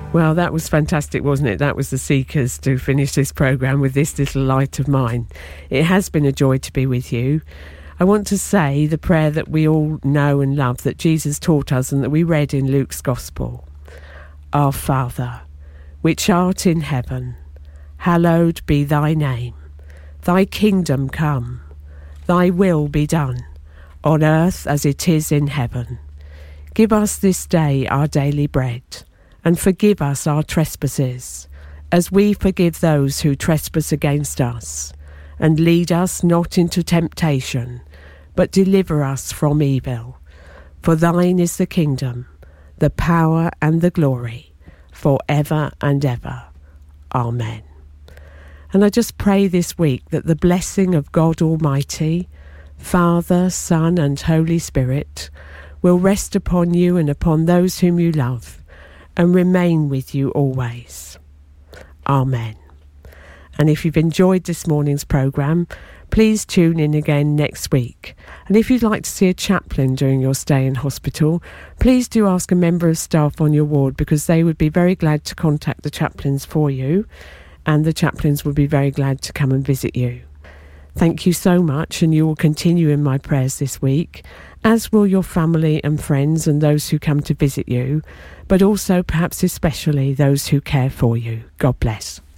Well, that was fantastic, wasn't it? That was the Seekers to finish this programme with This Little Light of Mine. It has been a joy to be with you. I want to say the prayer that we all know and love that Jesus taught us and that we read in Luke's Gospel. Our Father, which art in heaven, hallowed be thy name. Thy kingdom come, thy will be done, on earth as it is in heaven. Give us this day our daily bread, and forgive us our trespasses, as we forgive those who trespass against us. And lead us not into temptation, but deliver us from evil. For thine is the kingdom, the power and the glory, for ever and ever. Amen. And I just pray this week that the blessing of God Almighty, Father, Son and Holy Spirit will rest upon you and upon those whom you love, and remain with you always. Amen. And if you've enjoyed this morning's programme, please tune in again next week. And if you'd like to see a chaplain during your stay in hospital, please do ask a member of staff on your ward, because they would be very glad to contact the chaplains for you, and the chaplains would be very glad to come and visit you. Thank you so much, and you will continue in my prayers this week, as will your family and friends and those who come to visit you, but also perhaps especially those who care for you. God bless.